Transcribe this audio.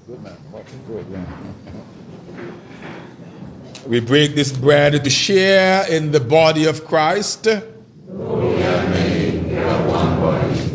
Good man. Watching good, yeah. We break this bread to share in the body of Christ. We are made, we are one body.